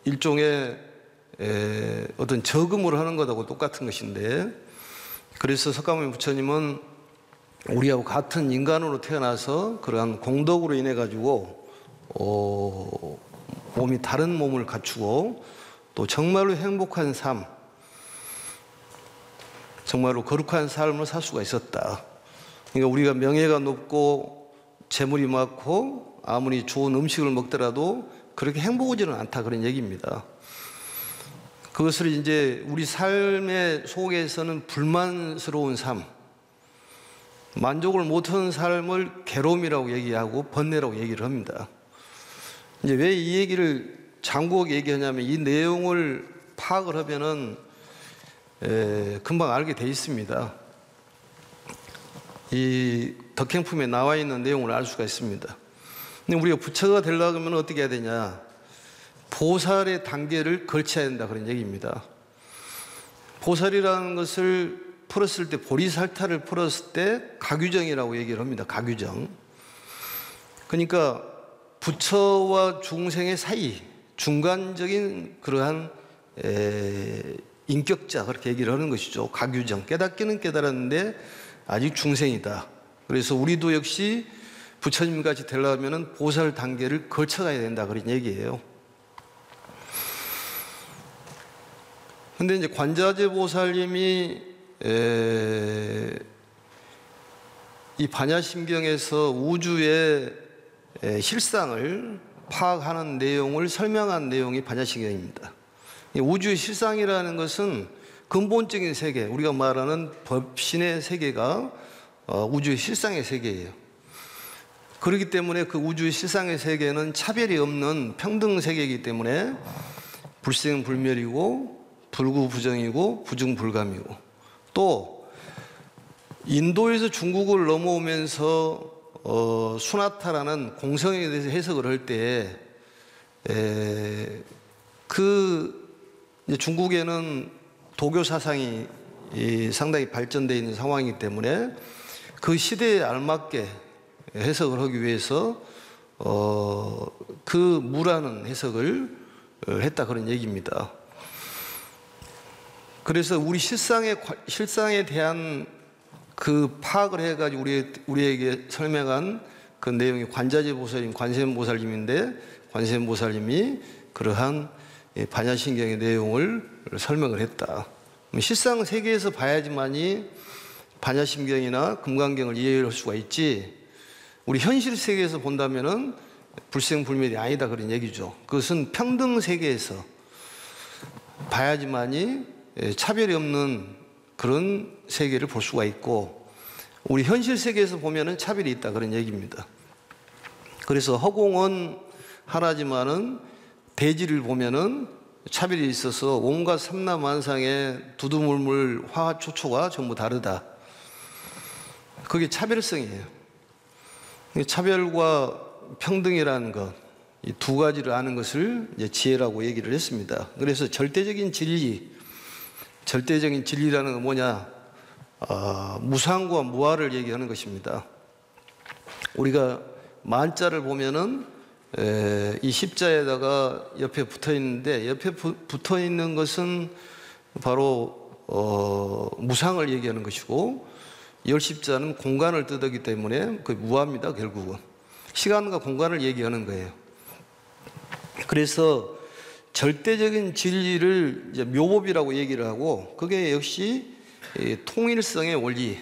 일종의 어떤 저금을 하는 것하고 똑같은 것인데, 그래서 석가모니 부처님은 우리하고 같은 인간으로 태어나서 그러한 공덕으로 인해 가지고 몸이 다른 몸을 갖추고 또 정말로 행복한 삶, 정말로 거룩한 삶을 살 수가 있었다. 그러니까 우리가 명예가 높고 재물이 많고 아무리 좋은 음식을 먹더라도 그렇게 행복하지는 않다, 그런 얘기입니다. 그것을 이제 우리 삶의 속에서는 불만스러운 삶, 만족을 못하는 삶을 괴로움이라고 얘기하고 번뇌라고 얘기를 합니다. 이제 왜 이 얘기를 장구하게 얘기하냐면, 이 내용을 파악을 하면은 금방 알게 돼 있습니다. 이 덕행품에 나와 있는 내용을 알 수가 있습니다. 근데 우리가 부처가 되려고 하면 어떻게 해야 되냐? 보살의 단계를 걸쳐야 된다, 그런 얘기입니다. 보살이라는 것을 풀었을 때, 보리살타를 풀었을 때 가규정이라고 얘기를 합니다. 가규정. 그러니까 부처와 중생의 사이, 중간적인 그러한 인격자, 그렇게 얘기를 하는 것이죠. 가규정. 깨닫기는 깨달았는데 아직 중생이다. 그래서 우리도 역시 부처님같이 되려면 보살 단계를 거쳐가야 된다, 그런 얘기예요. 근데 이제 관자재 보살님이 이 반야심경에서 우주의 실상을 파악하는 내용을 설명한 내용이 반야심경입니다. 우주의 실상이라는 것은 근본적인 세계, 우리가 말하는 법신의 세계가 우주의 실상의 세계예요. 그렇기 때문에 그 우주의 실상의 세계는 차별이 없는 평등 세계이기 때문에 불생불멸이고 불구부정이고 부중불감이고, 또 인도에서 중국을 넘어오면서 수나타라는 공성에 대해서 해석을 할 때 중국에는 도교 사상이 상당히 발전되어 있는 상황이기 때문에 그 시대에 알맞게 해석을 하기 위해서 그 무라는 해석을 했다, 그런 얘기입니다. 그래서 우리 실상에 대한 그 파악을 해가지고 우리에게 설명한 그 내용이 관자재 보살님, 관세음보살님인데, 관세음보살님이 그러한 반야심경의 내용을 설명을 했다. 실상 세계에서 봐야지만이 반야심경이나 금강경을 이해할 수가 있지, 우리 현실 세계에서 본다면은 불생불멸이 아니다, 그런 얘기죠. 그것은 평등 세계에서 봐야지만이 차별이 없는 그런 세계를 볼 수가 있고, 우리 현실 세계에서 보면은 차별이 있다, 그런 얘기입니다. 그래서 허공은 하나지만은 대지를 보면은 차별이 있어서 온갖 삼라만상의 두두물물 화초초가 전부 다르다. 그게 차별성이에요. 차별과 평등이라는 것, 이 두 가지를 아는 것을 이제 지혜라고 얘기를 했습니다. 그래서 절대적인 진리라는 건 뭐냐? 무상과 무아를 얘기하는 것입니다. 우리가 만자를 보면은 이 십자에다가 옆에 붙어 있는데, 옆에 붙어 있는 것은 바로 무상을 얘기하는 것이고, 열십자는 공간을 뜻하기 때문에 그게 무아입니다. 결국은 시간과 공간을 얘기하는 거예요. 그래서 절대적인 진리를 이제 묘법이라고 얘기를 하고, 그게 역시 통일성의 원리,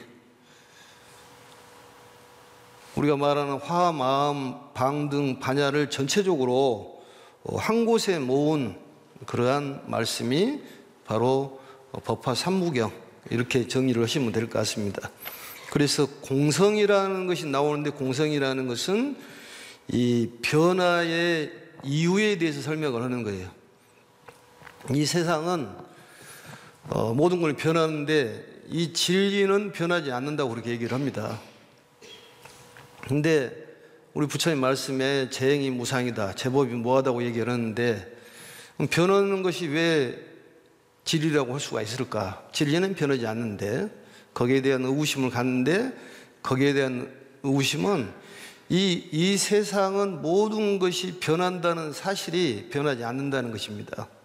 우리가 말하는 화, 마음, 방 등 반야를 전체적으로 한 곳에 모은 그러한 말씀이 바로 법화 삼무경, 이렇게 정리를 하시면 될 것 같습니다. 그래서 공성이라는 것이 나오는데, 공성이라는 것은 이 변화의 이유에 대해서 설명을 하는 거예요. 이 세상은 모든 걸 변하는데 이 진리는 변하지 않는다고 그렇게 얘기를 합니다. 근데 우리 부처님 말씀에 재행이 무상이다, 제법이 무하다고 얘기를 하는데, 변하는 것이 왜 진리라고 할 수가 있을까? 진리는 변하지 않는데 거기에 대한 의구심을 갖는데, 거기에 대한 의구심은 이 세상은 모든 것이 변한다는 사실이 변하지 않는다는 것입니다.